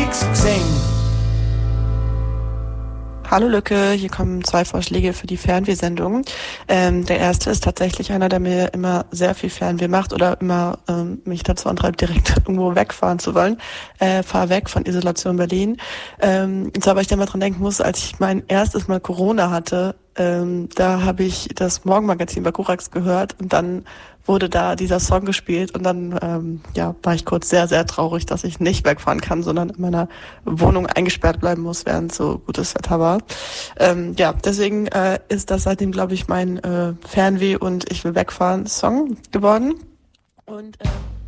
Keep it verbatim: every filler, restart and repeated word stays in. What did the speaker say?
Mix Xing. Hallo Lücke, hier kommen zwei Vorschläge für die Fernwehsendung. Ähm, der erste ist tatsächlich einer, der mir immer sehr viel Fernweh macht oder immer ähm, mich dazu antreibt, direkt irgendwo wegfahren zu wollen. Äh, fahr weg von Isolation Berlin. Ähm, und zwar, weil ich da mal dran denken muss, als ich mein erstes Mal Corona hatte, ähm, da habe ich das Morgenmagazin bei Korax gehört und dann wurde da dieser Song gespielt und dann ähm, ja, war ich kurz sehr, sehr traurig, dass ich nicht wegfahren kann, sondern in meiner Wohnung eingesperrt bleiben muss, während so gutes Wetter war. Ähm, ja, deswegen äh, ist das seitdem, glaube ich, mein äh, Fernweh und ich will wegfahren Song geworden. Und äh